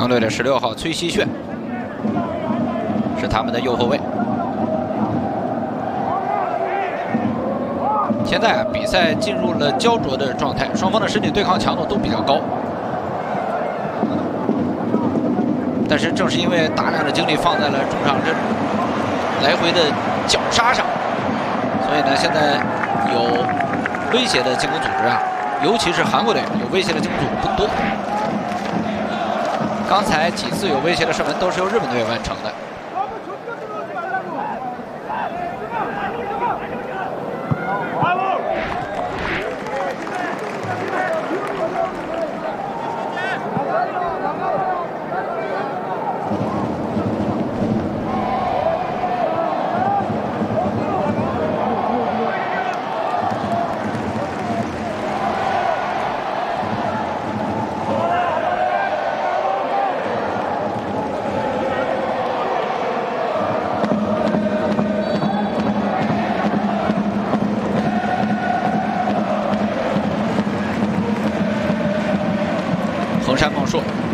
队的16号崔希炫是他们的右后卫。现在比赛进入了焦灼的状态，双方的身体对抗强度都比较高。但是正是因为大量的精力放在了中场这来回的绞杀上，所以呢，现在有威胁的进攻组织啊，尤其是韩国队有威胁的进攻组织不多。刚才几次有威胁的射门都是由日本队完成的。横山梦硕